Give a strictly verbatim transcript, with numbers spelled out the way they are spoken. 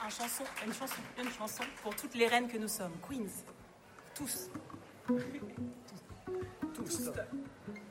un chanson, une chanson, une chanson pour toutes les reines que nous sommes. Queens. Tous. Tous. Tous.